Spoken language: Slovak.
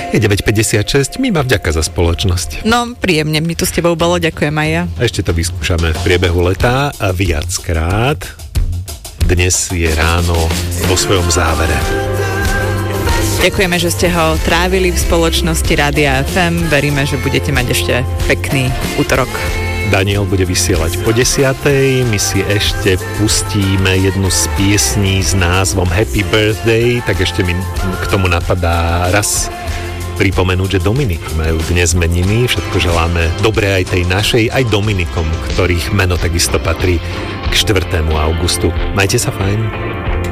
Je 9.56, mima vďaka za spoločnosť. No, príjemne mi tu s tebou bolo, ďakujem aj ja. A ešte to vyskúšame v priebehu leta a viackrát. Dnes je ráno vo svojom závere. Ďakujeme, že ste ho trávili v spoločnosti Rádia FM. Veríme, že budete mať ešte pekný útorok. Daniel bude vysielať po 10:00. My si ešte pustíme jednu z piesní s názvom Happy Birthday, tak ešte mi k tomu napadá raz pripomenúť, že Dominiky majú dnes meniny. Všetko želáme dobré aj tej našej, aj Dominikom, ktorých meno takisto patrí k 4. augustu. Majte sa fajn.